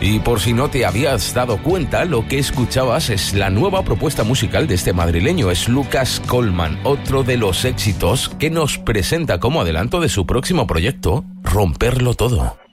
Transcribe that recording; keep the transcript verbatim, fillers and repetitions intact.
Y por si no te habías dado cuenta, lo que escuchabas es la nueva propuesta musical de este madrileño, es Lucas Colman, otro de los éxitos que nos presenta como adelanto de su próximo proyecto, Romperlo Todo.